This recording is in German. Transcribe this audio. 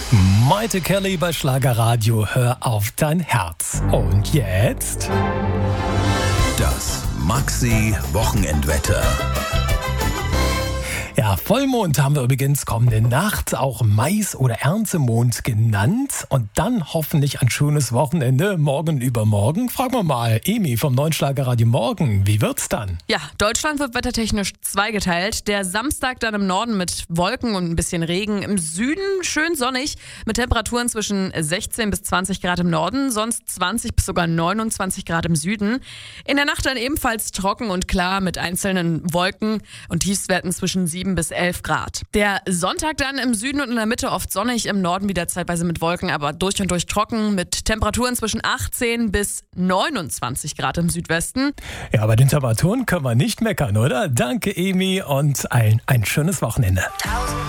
Maite Kelly bei Schlagerradio, hör auf dein Herz. Und jetzt? Das Maxi-Wochenendwetter. Ja, Vollmond haben wir übrigens kommende Nacht, auch Mais- oder Erntemond genannt. Und dann hoffentlich ein schönes Wochenende, morgen übermorgen. Fragen wir mal Emi vom neuen Schlagerradio Morgen, wie wird's dann? Ja, Deutschland wird wettertechnisch zweigeteilt. Der Samstag dann im Norden mit Wolken und ein bisschen Regen. Im Süden schön sonnig mit Temperaturen zwischen 16 bis 20 Grad im Norden, sonst 20 bis sogar 29 Grad im Süden. In der Nacht dann ebenfalls trocken und klar mit einzelnen Wolken und Tiefstwerten zwischen 7 bis 11 Grad. Der Sonntag dann im Süden und in der Mitte oft sonnig, im Norden wieder zeitweise mit Wolken, aber durch und durch trocken mit Temperaturen zwischen 18 bis 29 Grad im Südwesten. Ja, bei den Temperaturen können wir nicht meckern, oder? Danke, Emi, und allen ein schönes Wochenende.